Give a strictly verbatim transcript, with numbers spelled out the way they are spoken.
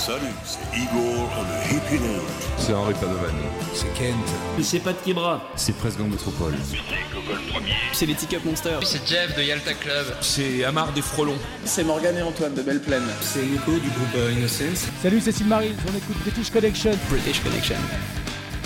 Salut, c'est Igor on the Hippie Lounge. C'est Henri Padovan. C'est Kent. C'est Pat Kebra. C'est Presque Gang Métropole. C'est Gogol Premier. C'est les Teacup Monsters. C'est Jeff de Yalta Club. C'est Amar des Frelons. C'est Morgane et Antoine de Belle Plaine. C'est Nico du groupe Innocence. Salut, c'est Sylmarie, on écoute British Connection. British Connection.